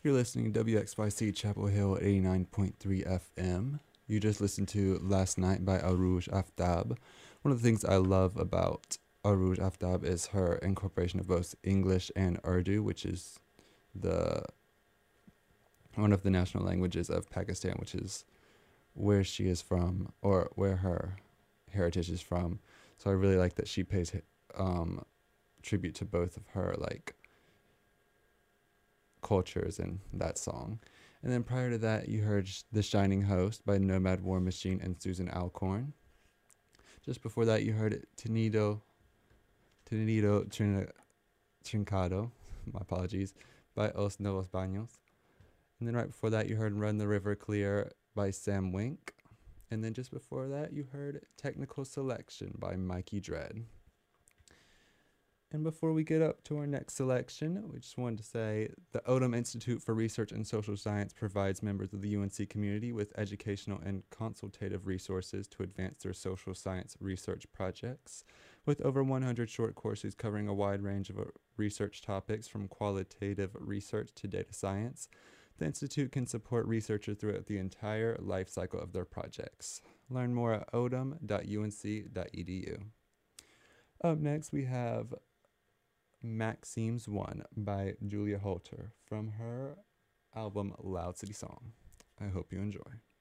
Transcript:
You're listening to WXYC Chapel Hill 89.3 FM. You just listened to Last Night by Arouge Aftab. One of the things I love about Arouge Aftab is her incorporation of both English and Urdu, which is the one of the national languages of Pakistan, which is where she is from, or where her heritage is from. So I really like that she pays tribute to both of her cultures in that song. And then prior to that, you heard The Shining Host by Nomad War Machine and Susan Alcorn. Just before that, you heard Trincado, my apologies, by Os Nuevos Baños. And then right before that, you heard Run the River Clear by Sam Wink. And then just before that, you heard Technical Selection by Mikey Dread. And before we get up to our next selection, we just wanted to say the Odom Institute for Research and Social Science provides members of the UNC community with educational and consultative resources to advance their social science research projects. With over 100 short courses covering a wide range of research topics from qualitative research to data science, the Institute can support researchers throughout the entire life cycle of their projects. Learn more at odom.unc.edu. Up next, we have Maxime's One by Julia Holter from her album Loud City Song. I hope you enjoy.